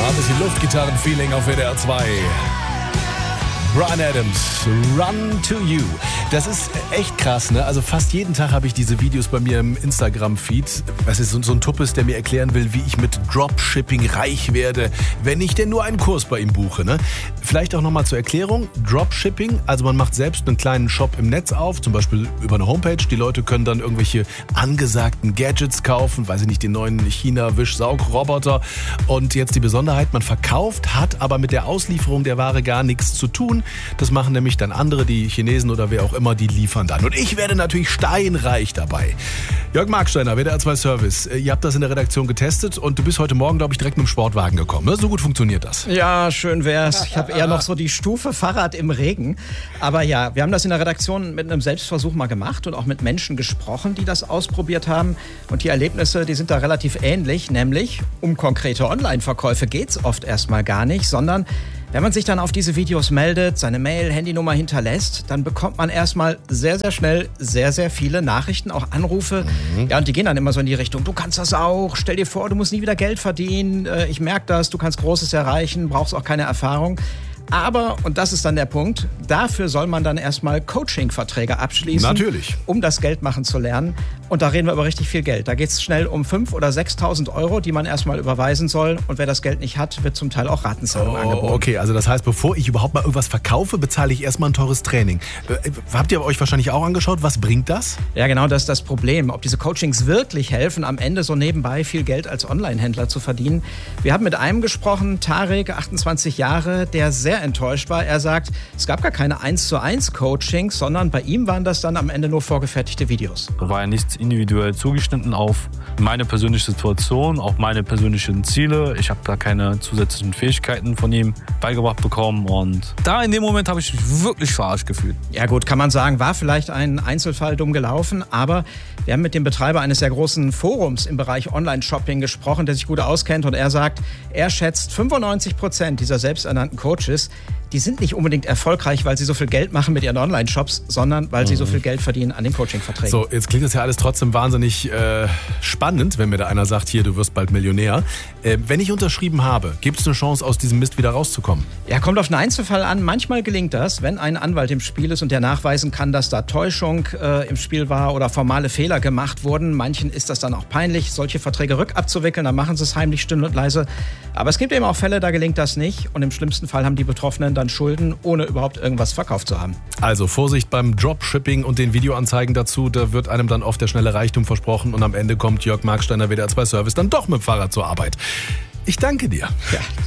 Ein bisschen Luftgitarren-Feeling auf WDR 2. Bryan Adams, Run to You. Das ist echt krass, ne? Also fast jeden Tag habe ich diese Videos bei mir im Instagram-Feed. Das ist so ein Tuppes, der mir erklären will, wie ich mit Dropshipping reich werde, wenn ich denn nur einen Kurs bei ihm buche, ne? Vielleicht auch nochmal zur Erklärung. Dropshipping, also man macht selbst einen kleinen Shop im Netz auf, zum Beispiel über eine Homepage. Die Leute können dann irgendwelche angesagten Gadgets kaufen, weiß ich nicht, den neuen China-Wischsaugroboter. Und jetzt die Besonderheit, man verkauft, hat aber mit der Auslieferung der Ware gar nichts zu tun. Das machen nämlich dann andere, die Chinesen oder wer auch immer, die liefern dann. Und ich werde natürlich steinreich dabei. Jörg Marksteiner, WDR 2 Service. Ihr habt das in der Redaktion getestet und du bist heute Morgen, glaube ich, direkt mit dem Sportwagen gekommen. Ne? So gut funktioniert das. Ja, schön wär's. Ich habe eher noch so die Stufe Fahrrad im Regen. Aber ja, wir haben das in der Redaktion mit einem Selbstversuch mal gemacht und auch mit Menschen gesprochen, die das ausprobiert haben. Und die Erlebnisse, die sind da relativ ähnlich. Nämlich, um konkrete Online-Verkäufe geht's oft erstmal gar nicht, sondern wenn man sich dann auf diese Videos meldet, seine Mail, Handynummer hinterlässt, dann bekommt man erstmal sehr, sehr schnell sehr, sehr viele Nachrichten, auch Anrufe. Ja, und die gehen dann immer so in die Richtung, du kannst das auch, stell dir vor, du musst nie wieder Geld verdienen, ich merke das, du kannst Großes erreichen, brauchst auch keine Erfahrung. Aber, und das ist dann der Punkt, dafür soll man dann erstmal Coaching-Verträge abschließen. Natürlich. Um das Geld machen zu lernen. Und da reden wir über richtig viel Geld. Da geht es schnell um 5.000 oder 6.000 Euro, die man erstmal überweisen soll. Und wer das Geld nicht hat, wird zum Teil auch Ratenzahlung angeboten. Okay, also das heißt, bevor ich überhaupt mal irgendwas verkaufe, bezahle ich erstmal ein teures Training. Habt ihr euch wahrscheinlich auch angeschaut, was bringt das? Ja, genau, das ist das Problem. Ob diese Coachings wirklich helfen, am Ende so nebenbei viel Geld als Online-Händler zu verdienen. Wir haben mit einem gesprochen, Tarek, 28 Jahre, der sehr enttäuscht war. Er sagt, es gab gar keine 1:1 Coachings, sondern bei ihm waren das dann am Ende nur vorgefertigte Videos. Da war ja nichts individuell zugeschnitten auf meine persönliche Situation, auf meine persönlichen Ziele. Ich habe da keine zusätzlichen Fähigkeiten von ihm beigebracht bekommen und da in dem Moment habe ich mich wirklich verarscht gefühlt. Ja gut, kann man sagen, war vielleicht ein Einzelfall dumm gelaufen, aber wir haben mit dem Betreiber eines sehr großen Forums im Bereich Online-Shopping gesprochen, der sich gut auskennt und er sagt, er schätzt 95% dieser selbsternannten Coaches, die sind nicht unbedingt erfolgreich, weil sie so viel Geld machen mit ihren Online-Shops, sondern weil sie so viel Geld verdienen an den Coaching-Verträgen. So, jetzt klingt das ja alles trotzdem wahnsinnig spannend, wenn mir da einer sagt, hier, du wirst bald Millionär. Wenn ich unterschrieben habe, gibt es eine Chance, aus diesem Mist wieder rauszukommen? Ja, kommt auf den Einzelfall an. Manchmal gelingt das, wenn ein Anwalt im Spiel ist und der nachweisen kann, dass da Täuschung im Spiel war oder formale Fehler gemacht wurden. Manchen ist das dann auch peinlich, solche Verträge rückabzuwickeln. Dann machen sie es heimlich, still und leise. Aber es gibt eben auch Fälle, da gelingt das nicht. Und im schlimmsten Fall haben die Betroffenen dann Schulden, ohne überhaupt irgendwas verkauft zu haben. Also Vorsicht beim Dropshipping und den Videoanzeigen dazu. Da wird einem dann oft der schnelle Reichtum versprochen und am Ende kommt Jörg Marksteiner, WDR 2 Service, dann doch mit dem Fahrrad zur Arbeit. Ich danke dir. Ja.